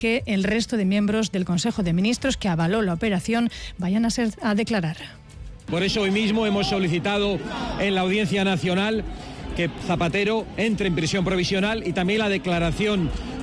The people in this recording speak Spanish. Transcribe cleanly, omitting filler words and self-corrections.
que el resto de miembros del Consejo de Ministros que avaló la operación vayan a declarar. Por eso hoy mismo hemos solicitado en la Audiencia Nacional que Zapatero entre en prisión provisional y también la declaración